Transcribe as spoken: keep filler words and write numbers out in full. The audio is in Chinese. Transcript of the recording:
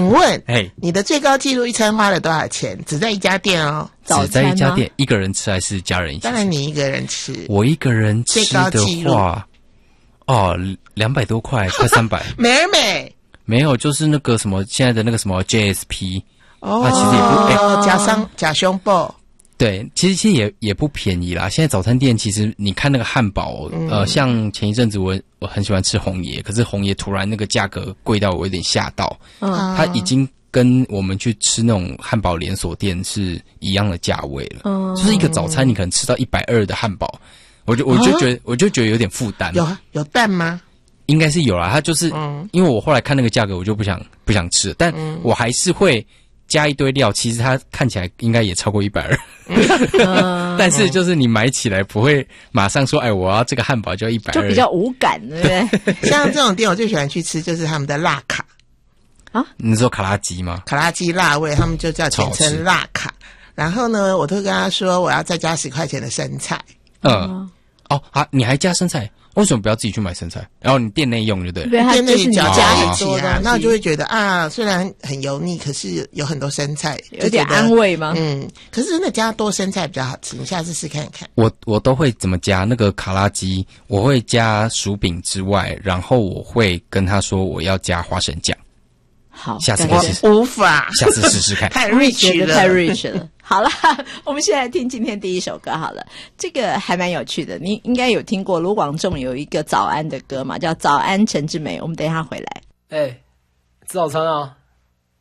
请问， 哎， 你的最高纪录一餐花了多少钱？只在一家店哦， 只在一家店，一个人吃还是家人一起吃？ 当然你一个人吃。 我一个人吃的话，哦，两百多块，快三百。 美而美没有，就是那个什么现在的那个什么 J S P， 哦， 它其实也不哎，假伤假胸部。 对，其实其实也也不便宜啦。现在早餐店其实你看那个汉堡，嗯、呃，像前一阵子我我很喜欢吃红爷，可是红爷突然那个价格贵到我有点吓到，嗯，它已经跟我们去吃那种汉堡连锁店是一样的价位了，嗯，就是一个早餐你可能吃到一百二的汉堡，我就我就觉得、啊、我就觉得有点负担。 有有蛋吗？ 应该是有啦，它就是、嗯、因为我后来看那个价格，我就不想不想吃了，但我还是会加一堆料，其实它看起来应该也超过一百二，但是就是你买起来不会马上说，哎，我要这个汉堡就要一百二， 就比较无感，对不对？ 像这种店，我最喜欢去吃就是他们的辣卡啊， 你说卡拉鸡吗？ 卡拉鸡辣味，他们就叫简称辣卡。然后呢，我都跟他说我要再加十块钱的生菜。 嗯，哦啊，你还加生菜？为什么不要自己去买生菜？然后你店内用就对了， 对， 店内加加很多的，那我就会觉得啊，虽然很油腻，可是有很多生菜， 有点安慰吗？ 嗯，可是真的加多生菜比较好吃，你下次试看看。 我我都会怎么加那个卡拉鸡？我会加薯饼之外，然后我会跟他说我要加花生酱。 好， 下次可以试试， 无法， 下次试试看。 太 rich 了， 太 rich 了。好了，我们现在听今天第一首歌好了，这个还蛮有趣的，你应该有听过卢广仲有一个早安的歌嘛，叫《早安陈之美》，我们等一下回来。 哎、欸，吃早餐啊？